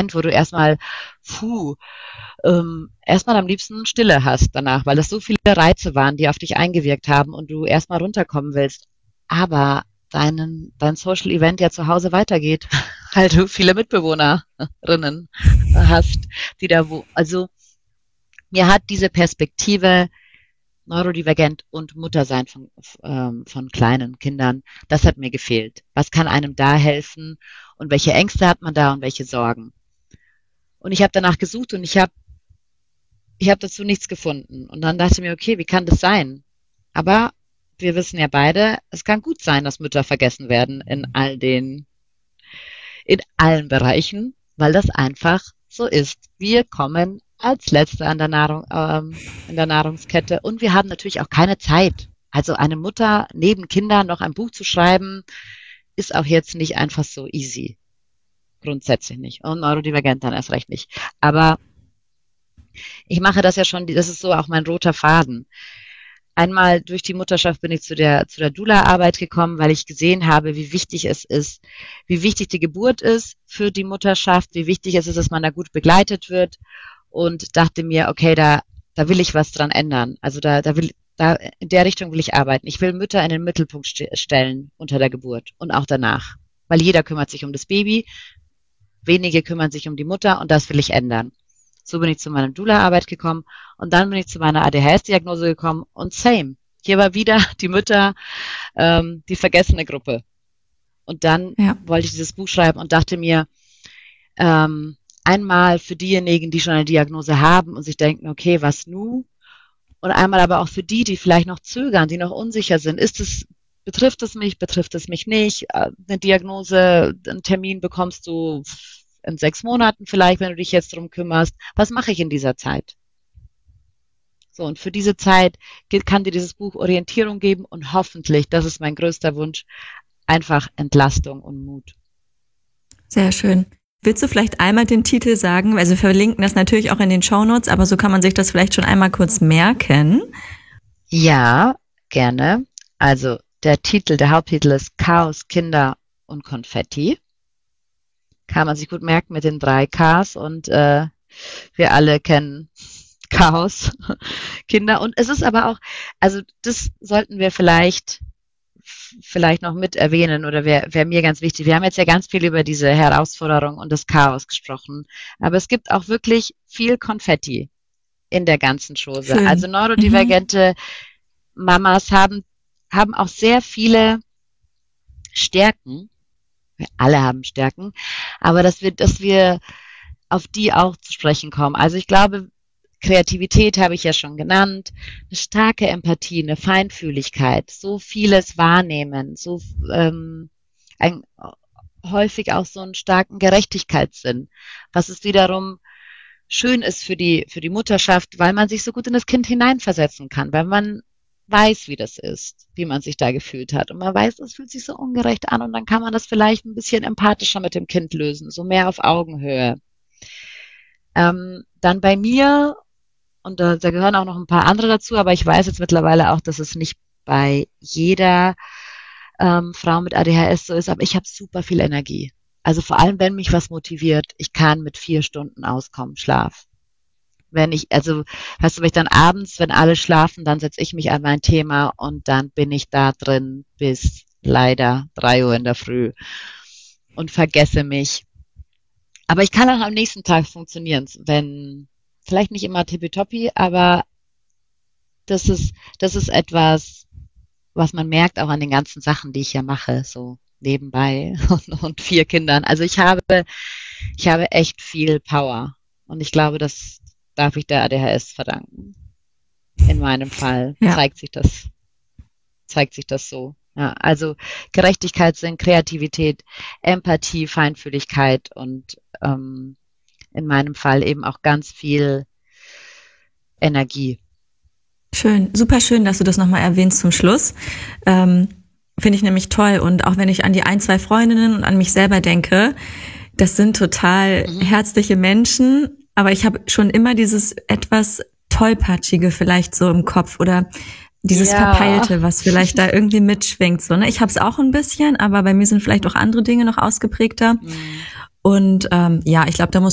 Moment, wo du erstmal erstmal am liebsten Stille hast danach, weil das so viele Reize waren, die auf dich eingewirkt haben und du erstmal runterkommen willst. Aber dein Social Event ja zu Hause weitergeht, weil du viele Mitbewohnerinnen hast, die also mir hat diese Perspektive neurodivergent und Muttersein von kleinen Kindern, das hat mir gefehlt. Was kann einem da helfen und welche Ängste hat man da und welche Sorgen? Und ich habe danach gesucht und ich habe dazu nichts gefunden. Und dann dachte ich mir, okay, wie kann das sein? Aber wir wissen ja beide, es kann gut sein, dass Mütter vergessen werden in allen Bereichen, weil das einfach so ist. Wir kommen als Letzte in der Nahrungskette und wir haben natürlich auch keine Zeit. Also eine Mutter neben Kindern noch ein Buch zu schreiben, ist auch jetzt nicht einfach so easy. Grundsätzlich nicht. Und neurodivergent dann erst recht nicht. Aber ich mache das ja schon, das ist so auch mein roter Faden. Einmal durch die Mutterschaft bin ich zu der Doula-Arbeit gekommen, weil ich gesehen habe, wie wichtig es ist, wie wichtig die Geburt ist für die Mutterschaft, wie wichtig es ist, dass man da gut begleitet wird und dachte mir, okay, da will ich was dran ändern. Also in der Richtung will ich arbeiten. Ich will Mütter in den Mittelpunkt stellen unter der Geburt und auch danach, weil jeder kümmert sich um das Baby, wenige kümmern sich um die Mutter und das will ich ändern. So bin ich zu meiner Doula-Arbeit gekommen und dann bin ich zu meiner ADHS-Diagnose gekommen und same. Hier war wieder die Mütter, die vergessene Gruppe. Und dann wollte ich dieses Buch schreiben und dachte mir, einmal für diejenigen, die schon eine Diagnose haben und sich denken, okay, was nun? Und einmal aber auch für die vielleicht noch zögern, die noch unsicher sind. Betrifft es mich nicht? Eine Diagnose, einen Termin bekommst du in 6 Monaten vielleicht, wenn du dich jetzt drum kümmerst. Was mache ich in dieser Zeit? So, und für diese Zeit kann dir dieses Buch Orientierung geben und hoffentlich, das ist mein größter Wunsch, einfach Entlastung und Mut. Sehr schön. Willst du vielleicht einmal den Titel sagen? Also wir verlinken das natürlich auch in den Shownotes, aber so kann man sich das vielleicht schon einmal kurz merken. Ja, gerne. Also der Haupttitel ist Chaos, Kinder und Konfetti. Kann man sich gut merken mit den 3 Ks und wir alle kennen Chaos, Kinder. Und es ist aber auch, also das sollten wir vielleicht noch mit erwähnen oder wäre mir ganz wichtig. Wir haben jetzt ja ganz viel über diese Herausforderung und das Chaos gesprochen, aber es gibt auch wirklich viel Konfetti in der ganzen Chose. Schön. Also neurodivergente Mamas haben auch sehr viele Stärken. Wir alle haben Stärken, aber dass wir auf die auch zu sprechen kommen. Also ich glaube, Kreativität habe ich ja schon genannt, eine starke Empathie, eine Feinfühligkeit, so vieles wahrnehmen, häufig auch so einen starken Gerechtigkeitssinn, was es wiederum schön ist für die Mutterschaft, weil man sich so gut in das Kind hineinversetzen kann, weil man weiß, wie das ist, wie man sich da gefühlt hat. Und man weiß, das fühlt sich so ungerecht an und dann kann man das vielleicht ein bisschen empathischer mit dem Kind lösen, so mehr auf Augenhöhe. Dann bei mir, und da gehören auch noch ein paar andere dazu, aber ich weiß jetzt mittlerweile auch, dass es nicht bei jeder Frau mit ADHS so ist, aber ich habe super viel Energie. Also vor allem, wenn mich was motiviert, ich kann mit 4 Stunden auskommen, Schlaf. Wenn ich dann abends, wenn alle schlafen, dann setze ich mich an mein Thema und dann bin ich da drin bis leider 3 Uhr in der Früh und vergesse mich. Aber ich kann auch am nächsten Tag funktionieren, wenn, vielleicht nicht immer tippitoppi, aber das ist etwas, was man merkt auch an den ganzen Sachen, die ich ja mache, so nebenbei und 4 Kindern. Also ich habe echt viel Power und ich glaube, das darf ich der ADHS verdanken. In meinem Fall zeigt sich das so. Ja, also Gerechtigkeitssinn, Kreativität, Empathie, Feinfühligkeit und in meinem Fall eben auch ganz viel Energie. Schön, super schön, dass du das nochmal erwähnst zum Schluss. Finde ich nämlich toll. Und auch wenn ich an die 1, 2 Freundinnen und an mich selber denke, das sind total herzliche Menschen, aber ich habe schon immer dieses etwas Tollpatschige vielleicht so im Kopf oder dieses Verpeilte, was vielleicht da irgendwie mitschwingt. So, ne? Ich habe es auch ein bisschen, aber bei mir sind vielleicht auch andere Dinge noch ausgeprägter. Und ich glaube, da muss